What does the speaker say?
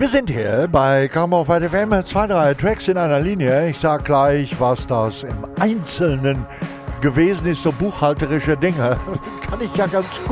Wir sind hier bei Come Auf FM, 2, 3 Tracks in einer Linie. Ich sag gleich, was das im Einzelnen gewesen ist, so buchhalterische Dinge. Kann ich ja ganz gut.